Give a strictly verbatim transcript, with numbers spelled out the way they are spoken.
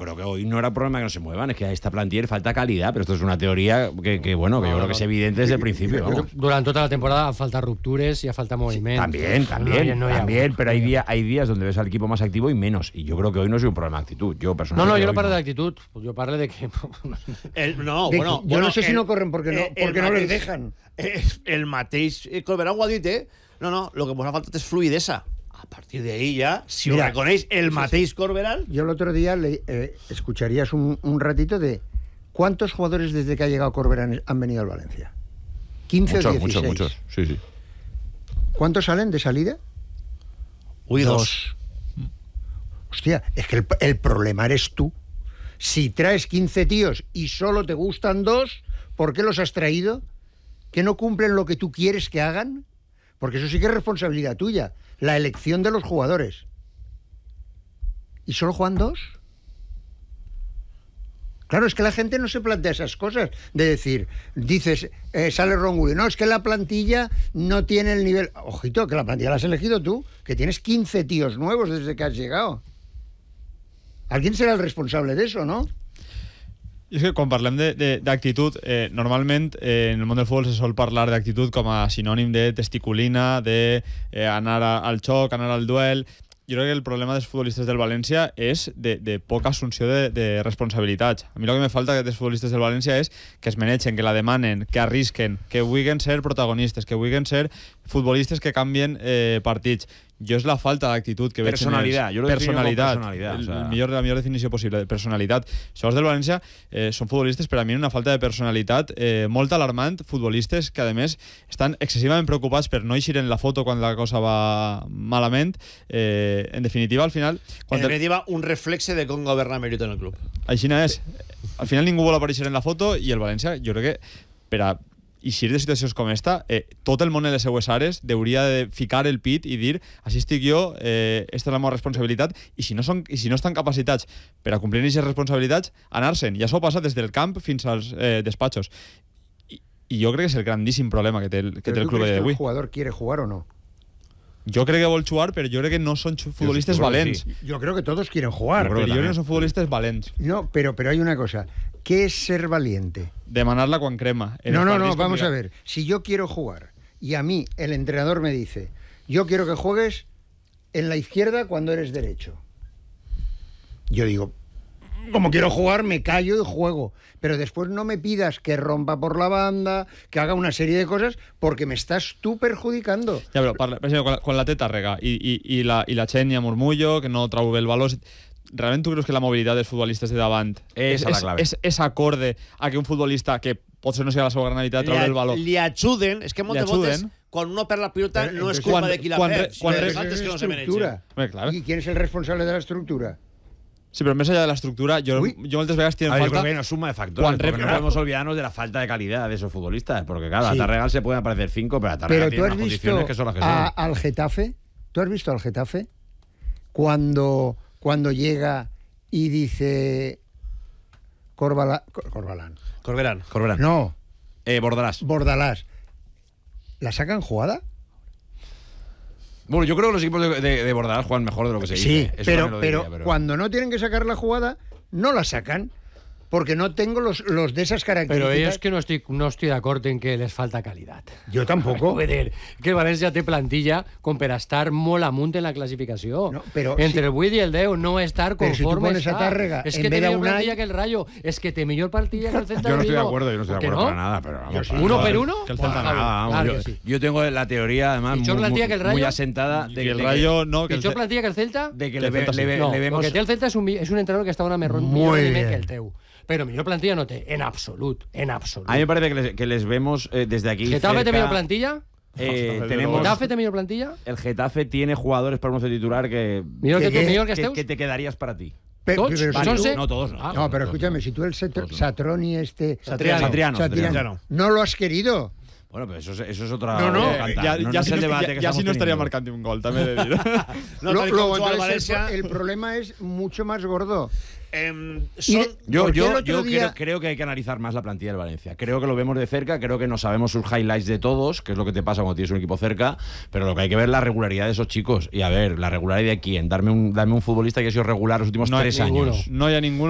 creo que hoy no era problema que no se muevan, es que a esta plantilla le falta calidad, pero esto es una teoría que, que bueno, que yo creo que es evidente desde el principio. Vamos. Durant tota la temporada falta ruptures y a falta movimiento. También, también, no, no, no también, pero hay, día, hay días donde ves al equipo más activo y menos, y yo creo que hoy no es un problema de actitud. Yo personalmente. No, no, yo no hoy parlo no. d'actitud, yo parlo de que. El, no, de, bueno, yo bueno, no sé el, si no corren porque no, porque no les dejan. El mateix Corberán ho ha dit, eh? No, no, lo que nos ha faltat és fluidesa. A partir de ahí ya, si Mira, os reconeix el mateix Corberán... Yo el otro día le, eh, escucharías un, un ratito de ¿cuántos jugadores desde que ha llegado Corberán han venido al Valencia? quince muchos, o dieciséis. Muchos, muchos, sí, sí. ¿Cuántos salen de salida? Uy, dos. dos. Hostia, es que el, el problema eres tú. Si traes quince tíos y solo te gustan dos, ¿por qué los has traído? ¿Que no cumplen lo que tú quieres que hagan? Porque eso sí que es responsabilidad tuya. La elección de los jugadores. ¿Y solo juegan dos? Claro, es que la gente no se plantea esas cosas. De decir, dices, eh, sale Rongulo, no, es que la plantilla no tiene el nivel... Ojito, que la plantilla la has elegido tú, que tienes quince tíos nuevos desde que has llegado. Alguien serà el responsable d'això, no? I és que quan parlem d'actitud, eh, normalment eh, en el món del futbol se sol parlar d'actitud com a sinònim de testiculina, de eh, anar a, al xoc, anar al duel. Jo crec que el problema dels futbolistes del València és de, de poca assumpció de, de responsabilitats. A mi el que me falta dels futbolistes del València és que es manegen, que la demanen, que arrisquen, que vulguin ser protagonistes, que vulguin ser futbolistes que canvien eh, partits. Jo és la falta d'actitud que veig en ells. Jo personalitat. personalitat. El, el millor, la millor definició possible de personalitat. Els jugadors del València eh, són futbolistes, però a mi una falta de personalitat eh, molt alarmant. Futbolistes que, a més, estan excessivament preocupats per no eixir en la foto quan la cosa va malament. Eh, en definitiva, al final... En definitiva, un reflexe de com governa Mérito en el club. Així és. Al final ningú vol aparèixer en la foto i el València, jo crec que per a eixir de situacions com esta, eh, tot el món en les seues àrees hauria de ficar el pit i dir, així estic jo, eh, esta és la meva responsabilitat, i si no, són, i si no estan capacitats per a complir aquestes responsabilitats, anar-se'n. I això passa des del camp fins als eh, despatxos. I, I jo crec que és el grandíssim problema que té el, que té el club d'avui. ¿Pero tú crees que el jugador quiere jugar o no? Jo crec que vol jugar, però jo crec que no són futbolistes yo valents. Sí. Yo creo que todos quieren jugar. Yo creo pero yo creo que no son futbolistas valents. No, pero, pero hay una cosa. ¿Qué es ser valiente? Demanarla con crema. No, no, no, vamos a ver. Si yo quiero jugar y a mí el entrenador me dice, yo quiero que juegues en la izquierda cuando eres derecho. Yo digo, como quiero jugar, me callo y juego. Pero después no me pidas que rompa por la banda, que haga una serie de cosas, porque me estás tú perjudicando. Ja, però, per, per exemple, quan la, quan la té Tàrrega i, i, i la, i la Xènia Murmullo, que no trau bé el valor... ¿Realment tu creus que la mobilitat dels futbolistes de davant és, és, és, és acorde a que un futbolista que potser no sigui la seva gran habilitat trau el valor? Li ajuden, és que moltes voltes quan uno perd la pilota no és culpa de qui la perd, sinó de antes que no se maneja. ¿Y quién es el responsable de la estructura? Sí, pero más allá de la estructura, yo, yo moltes veces tienen falta... Yo creo que hay una suma de factores, porque rep... no podemos olvidarnos de la falta de calidad de esos futbolistas, porque claro, sí. A Tàrrega se pueden aparecer cinco, pero a Tàrrega tiene unas condiciones que son las que son. A, al Getafe, ¿tú has visto al Getafe? Cuando, cuando llega y dice... Corbala... Corbalán. Corberán. Corberán. No. Eh, Bordalás. Bordalás. ¿La sacan jugada? Bueno, yo creo que los equipos de, de, de Bordalás juegan mejor de lo que se sí, dice. Sí, pero, diría, pero, pero cuando no tienen que sacar la jugada, no la sacan. Porque no tengo los, los de esas características. Pero es que no estoy, no estoy de acuerdo en que les falta calidad. Yo tampoco. Dir, que el València té plantilla com per estar molt amunt en la classificació. No, però Entre si, el vuit i el deu no estar conforme si tu pones està. A Tàrrega, es que té millor plantilla que el Rayo. Es que té millor plantilla que el Celta de Vigo. Yo no estoy de acuerdo, yo no estoy de acuerdo no? para nada. Pero vamos, sí. ¿Uno per uno? Que el Celta nada, vamos, claro yo, sí. yo tengo la teoría, además, muy, plantilla que el Rayo? muy asentada de que el Rayo no... Que ¿Pitjor plantilla que el Celta? De que, que le, ve, le, ve, no, le vemos... Porque té el Celta es un, es un entrenador que està una millor nivell que el teu. Pero millor plantilla no té, en absolut, en absolut. A mí me parece que les, que les vemos eh, desde aquí ¿Getafe cerca. té millor plantilla? Eh, ¿El tenemos, Getafe té millor plantilla? El Getafe tiene jugadores para un once titular que... ¿Millor que, que, que, que, que, que te quedarías para ti. Pe ¿Tots? pero ¿Son si seis? No, todos no. Ah, todos, no, pero todos, escúchame, todos, si tú el todos, Satroni este... Satriano. Satriano, Satriano, Satriano. No lo has querido. Bueno, pero eso, eso es otra... No, no, eh, ya, no, ya, no si es el no, debate ya, que ya si no estaría teniendo. marcando un gol, también de vida. No, Lo, luego, entonces el, el problema es mucho más gordo. Eh, son... Yo, yo, yo día... creo, creo que hay que analizar más la plantilla del Valencia. Creo que lo vemos de cerca, creo que no sabemos sus highlights de todos, que es lo que te pasa cuando tienes un equipo cerca, pero lo que hay que ver es la regularidad de esos chicos. Y a ver, ¿la regularidad de quién? Darme un, darme un futbolista que ha sido regular los últimos no tres ninguno. años. No hay a ninguno.